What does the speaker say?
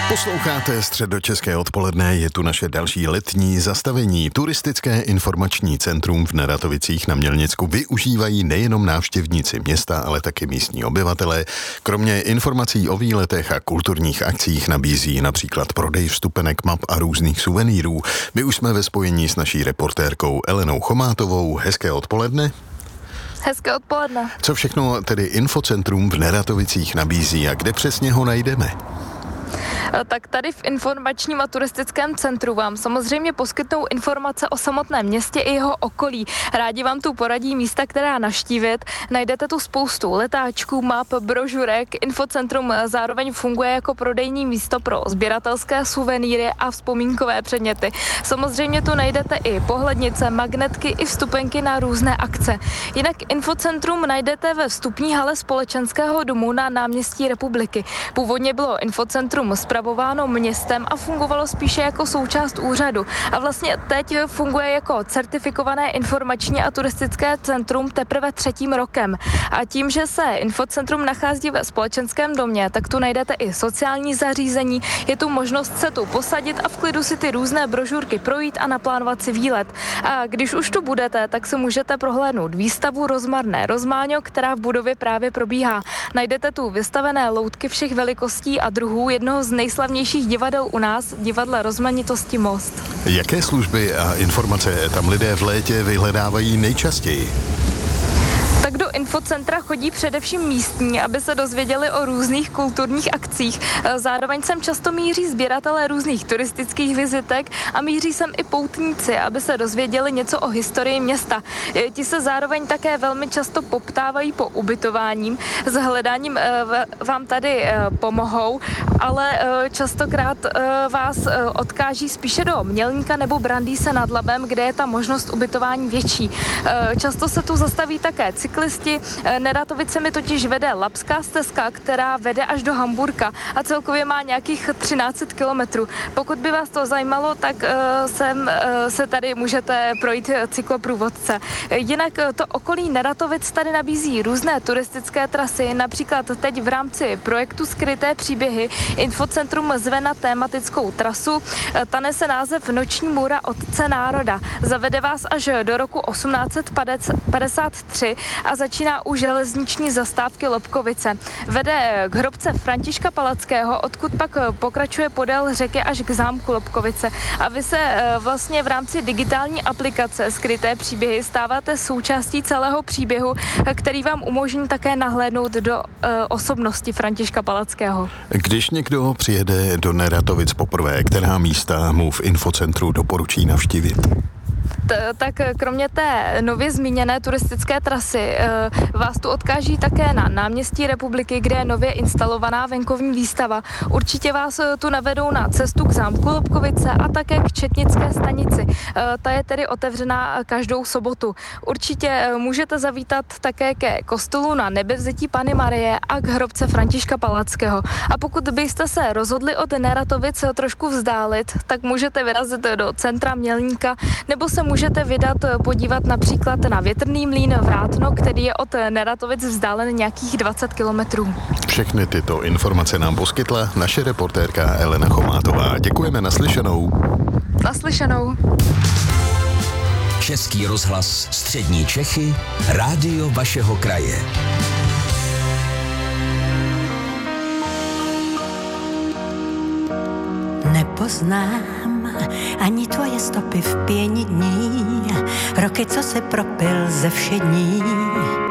Posloucháte Středočeské odpoledne, je tu naše další letní zastavení. Turistické informační centrum v Neratovicích na Mělnicku využívají nejenom návštěvníci města, ale taky místní obyvatelé. Kromě informací o výletech a kulturních akcích nabízí například prodej vstupenek, map a různých suvenýrů. My už jsme ve spojení s naší reportérkou Elenou Chomátovou. Hezké odpoledne. Hezké odpoledne. Co všechno tedy infocentrum v Neratovicích nabízí a kde přesně ho najdeme? Tak tady v informačním a turistickém centru vám samozřejmě poskytnou informace o samotném městě i jeho okolí. Rádi vám tu poradí místa, která navštívit. Najdete tu spoustu letáčků, map, brožurek. Infocentrum zároveň funguje jako prodejní místo pro sběratelské suvenýry a vzpomínkové předměty. Samozřejmě tu najdete i pohlednice, magnetky i vstupenky na různé akce. Jinak infocentrum najdete ve vstupní hale Společenského domu na náměstí Republiky. Původně bylo infocentrum spravováno městem a fungovalo spíše jako součást úřadu. A vlastně teď funguje jako certifikované informační a turistické centrum teprve 3. rokem. A tím, že se infocentrum nachází ve Společenském domě, tak tu najdete i sociální zařízení, je tu možnost se tu posadit a v klidu si ty různé brožurky projít a naplánovat si výlet. A když už tu budete, tak se můžete prohlédnout výstavu Rozmarné rozmáňo, která v budově právě probíhá. Najdete tu vystavené loutky všech velikostí a druhů jednoho z nejslavnějších divadel u nás, divadla Rozmanitosti Most. Jaké služby a informace tam lidé v létě vyhledávají nejčastěji? Tak do infocentra chodí především místní, aby se dozvěděli o různých kulturních akcích. Zároveň sem často míří sběratelé různých turistických vizitek a míří sem i poutníci, aby se dozvěděli něco o historii města. Ti se zároveň také velmi často poptávají po ubytování. S hledáním vám tady pomohou, ale častokrát vás odkáží spíše do Mělníka nebo Brandýse nad Labem, kde je ta možnost ubytování větší. Často se tu zastaví také cyklisti. Neratovicemi totiž vede Labská stezka, která vede až do Hamburka a celkově má nějakých 13 kilometrů. Pokud by vás to zajímalo, tak sem se tady můžete projít cykloprůvodce. Jinak to okolí Neratovic tady nabízí různé turistické trasy, například teď v rámci projektu Skryté příběhy infocentrum zve na tématickou trasu. Ta nese název Noční můra Otce národa. Zavede vás až do roku 1853 a začíná u železniční zastávky Lobkovice. Vede k hrobce Františka Palackého, odkud pak pokračuje podél řeky až k zámku Lobkovice. A vy se vlastně v rámci digitální aplikace Skryté příběhy stáváte součástí celého příběhu, který vám umožní také nahlédnout do osobnosti Františka Palackého. Když někdo přijede do Neratovic poprvé, která místa mu v infocentru doporučí navštívit? Tak kromě té nově zmíněné turistické trasy vás tu odkáží také na náměstí Republiky, kde je nově instalovaná venkovní výstava. Určitě vás tu navedou na cestu k zámku Lobkovice a také k Četnické stanici. Ta je tedy otevřená každou sobotu. Určitě můžete zavítat také ke kostelu na Nebevzetí Panny Marie a k hrobce Františka Palackého. A pokud byste se rozhodli od Neratovic trošku vzdálit, tak můžete vyrazit do centra Mělníka nebo se můžete vydat podívat například na větrný mlýn Vrátno, který je od Neratovic vzdálen nějakých 20 kilometrů. Všechny tyto informace nám poskytla naše reportérka Elena Chomátová. Děkujeme, naslyšenou. Naslyšenou. Český rozhlas Střední Čechy, rádio vašeho kraje. Nepoznám ani tvoje stopy v pěni dní, roky, co se propil ze všední.